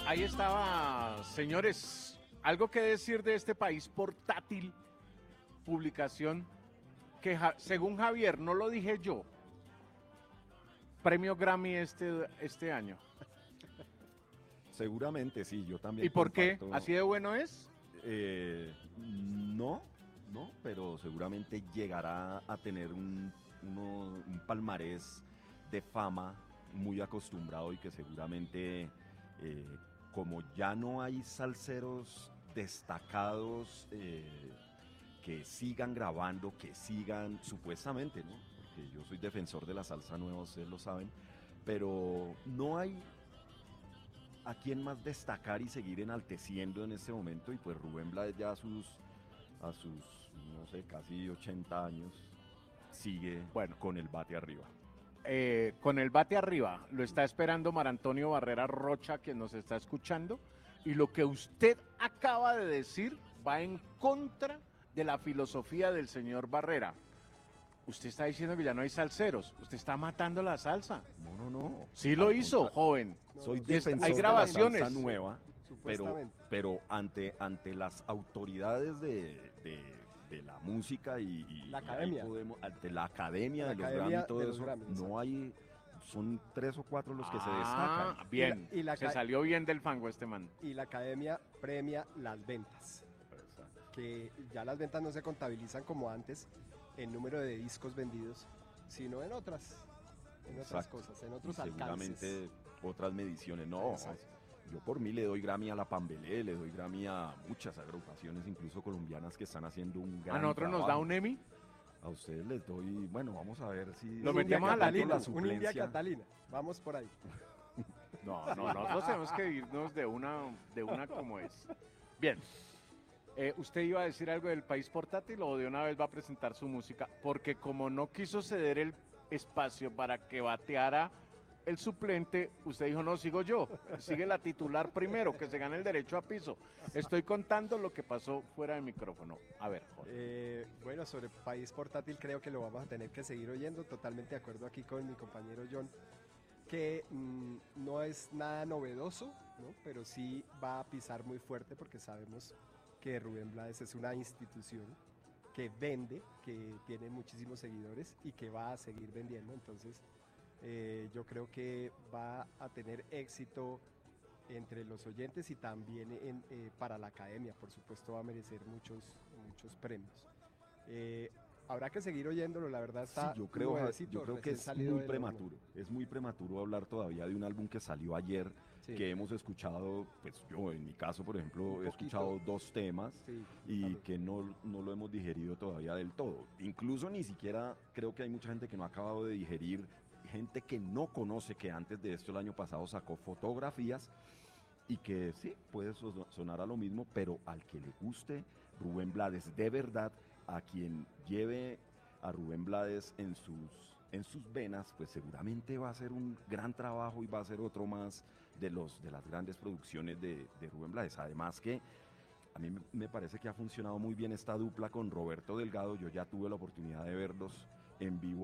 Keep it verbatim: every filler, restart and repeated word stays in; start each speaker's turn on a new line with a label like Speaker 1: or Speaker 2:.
Speaker 1: Ahí estaba, señores, algo que decir de este país portátil, publicación que ja- según Javier, no lo dije yo, premio Grammy este, este año.
Speaker 2: Seguramente sí, yo también
Speaker 1: ¿Y por qué?
Speaker 2: comparto.
Speaker 1: ¿Así de bueno es?
Speaker 2: Eh, no, no, pero seguramente llegará a tener un, uno- un palmarés de fama muy acostumbrado y que seguramente, eh, como ya no hay salseros destacados eh, que sigan grabando, que sigan supuestamente, ¿no? Porque yo soy defensor de la salsa nueva, ustedes lo saben, pero no hay a quién más destacar y seguir enalteciendo en este momento, y pues Rubén Blades ya a sus, a sus, no sé, casi ochenta años, sigue
Speaker 1: Bueno,
Speaker 2: con el bate arriba.
Speaker 1: eh, con el bate arriba, lo está esperando Mar Antonio Barrera Rocha, quien nos está escuchando, y lo que usted acaba de decir va en contra de la filosofía del señor Barrera. Usted está diciendo que ya no hay salseros, usted está matando la salsa.
Speaker 2: No, no, no.
Speaker 1: Sí lo
Speaker 2: Al
Speaker 1: hizo,
Speaker 2: contra-
Speaker 1: joven.
Speaker 2: Soy
Speaker 1: Y está-
Speaker 2: defensor
Speaker 1: hay
Speaker 2: de la
Speaker 1: grabaciones.
Speaker 2: salsa nueva, pero,
Speaker 3: Supuestamente.
Speaker 2: pero ante, ante las autoridades de, de- de la música y, y-
Speaker 3: La
Speaker 2: y ahí
Speaker 3: academia.
Speaker 2: podemos- ante la academia
Speaker 3: La
Speaker 2: de los
Speaker 3: academia
Speaker 2: Grammy y todo
Speaker 3: de los
Speaker 2: eso,
Speaker 3: Grammy, exacto.
Speaker 2: no hay, son tres o cuatro los que se
Speaker 1: Ah,
Speaker 2: destacan.
Speaker 1: bien.
Speaker 3: Y la- y la
Speaker 1: Se
Speaker 3: ca-
Speaker 1: salió bien del fango este man.
Speaker 3: Y la academia premia las ventas, que ya las ventas no se contabilizan como antes en número de discos vendidos, sino en otras, en otras
Speaker 2: Exacto.
Speaker 3: cosas, en
Speaker 2: Y
Speaker 3: otros alcances.
Speaker 2: seguramente otras mediciones. No,
Speaker 3: Exacto.
Speaker 2: yo por mí le doy Grammy a la Pambelé, le doy Grammy a muchas agrupaciones, incluso colombianas, que están haciendo un gran
Speaker 1: ¿A nosotros nos da
Speaker 2: trabajo.
Speaker 1: un Emmy?
Speaker 2: A ustedes les doy, bueno, vamos a ver si...
Speaker 1: Lo
Speaker 3: Un
Speaker 1: metemos
Speaker 3: India
Speaker 1: a la
Speaker 3: Catalina,
Speaker 1: tula,
Speaker 3: un India
Speaker 2: suplencia.
Speaker 3: Catalina, vamos por ahí.
Speaker 1: No, no, nosotros tenemos que irnos de una, de una como es. Bien. Eh, ¿Usted iba a decir algo del país portátil o de una vez va a presentar su música? Porque como no quiso ceder el espacio para que bateara el suplente, usted dijo, no, sigo yo. Sigue la titular primero, que se gane el derecho a piso. Estoy contando lo que pasó fuera de micrófono. A ver, Jorge.
Speaker 3: Eh, bueno, sobre país portátil creo que lo vamos a tener que seguir oyendo, totalmente de acuerdo aquí con mi compañero John, que mm, no es nada novedoso, ¿no? Pero sí va a pisar muy fuerte porque sabemos que Rubén Blades es una institución que vende, que tiene muchísimos seguidores y que va a seguir vendiendo. Entonces, eh, yo creo que va a tener éxito entre los oyentes y también en, eh, para la academia, por supuesto, va a merecer muchos, muchos premios. Eh, habrá que seguir oyéndolo, la verdad está
Speaker 2: Sí, yo creo,
Speaker 3: nuevecito,
Speaker 2: yo creo que
Speaker 3: recién
Speaker 2: es
Speaker 3: salido
Speaker 2: muy
Speaker 3: del horno.
Speaker 2: prematuro. Es muy prematuro hablar todavía de un álbum que salió ayer,
Speaker 3: Sí.
Speaker 2: que hemos escuchado, pues yo en mi caso, por ejemplo,
Speaker 3: Un
Speaker 2: he
Speaker 3: poquito.
Speaker 2: escuchado dos temas
Speaker 3: Sí,
Speaker 2: y
Speaker 3: también.
Speaker 2: que no, no lo hemos digerido todavía del todo. Incluso ni siquiera creo que hay mucha gente que no ha acabado de digerir, gente que no conoce que antes de esto el año pasado sacó fotografías y que sí, puede so- sonar a lo mismo, pero al que le guste Rubén Blades de verdad, a quien lleve a Rubén Blades en sus, en sus venas, pues seguramente va a ser un gran trabajo y va a ser otro más de, los, de las grandes producciones de, de Rubén Blades. Además que a mí me- me parece que ha funcionado muy bien esta dupla con Roberto Delgado. Yo ya tuve la oportunidad de verlos en vivo